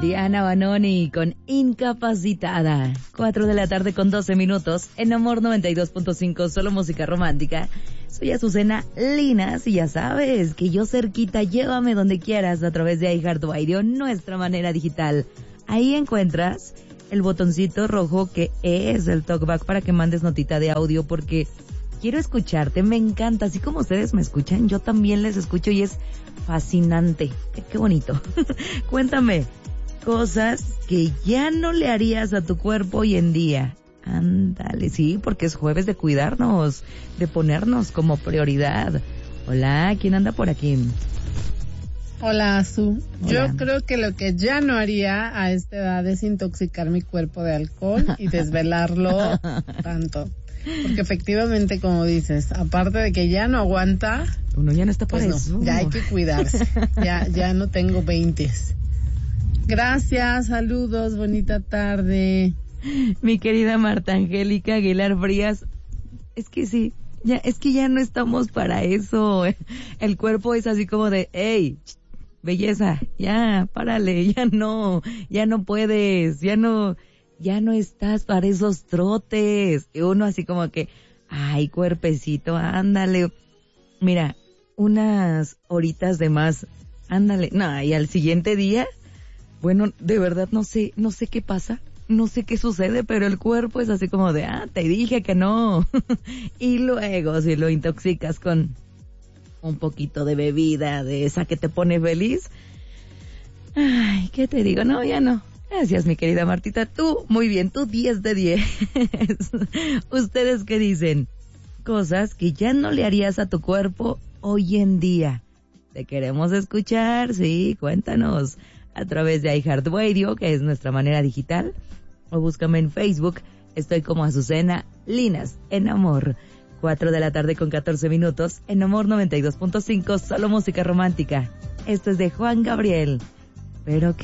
Diana Banoni con Incapacitada. 4 de la tarde con 12 minutos. En Amor 92.5, solo música romántica. Soy Azucena Linas y ya sabes que yo cerquita, llévame donde quieras a través de iHeartRadio, nuestra manera digital. Ahí encuentras el botoncito rojo que es el talkback para que mandes notita de audio porque quiero escucharte, me encanta. Así como ustedes me escuchan, yo también les escucho y es fascinante. Qué bonito. Cuéntame. Cosas que ya no le harías a tu cuerpo hoy en día. Ándale, sí, porque es jueves de cuidarnos, de ponernos como prioridad. Hola, ¿quién anda por aquí? Hola, Azu. Hola. Yo creo que lo que ya no haría a esta edad es intoxicar mi cuerpo de alcohol y desvelarlo tanto. Porque efectivamente, como dices, aparte de que ya no aguanta, uno ya no está para pues eso. Ya hay que cuidarse. Ya no tengo 20s. Gracias, saludos, bonita tarde. Mi querida Marta Angélica Aguilar Frías, es que sí, es que ya no estamos para eso. El cuerpo es así como de, hey, belleza, ya, párale, ya no puedes, ya no estás para esos trotes. Y uno así como que, ay, cuerpecito, ándale. Mira, unas horitas de más, ándale. No, y al siguiente día, bueno, de verdad no sé qué pasa, no sé qué sucede, pero el cuerpo es así como de, te dije que no. Y luego si lo intoxicas con un poquito de bebida, de esa que te pone feliz, ay, ¿qué te digo? No, ya no. Gracias, mi querida Martita. Tú, muy bien, tú 10 de 10. ¿Ustedes qué dicen? Cosas que ya no le harías a tu cuerpo hoy en día. Te queremos escuchar, sí, cuéntanos. A través de iHeartRadio, que es nuestra manera digital, o búscame en Facebook. Estoy como Azucena Linas, en Amor. 4 de la tarde con 14 minutos, en Amor 92.5, solo música romántica. Esto es de Juan Gabriel. Pero